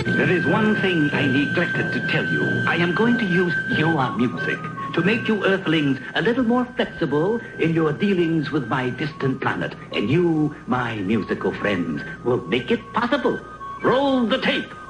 There is one thing I neglected to tell you. I am going to use your music to make you Earthlings a little more flexible in your dealings with my distant planet. And you, my musical friends, will make it possible. Roll the tape.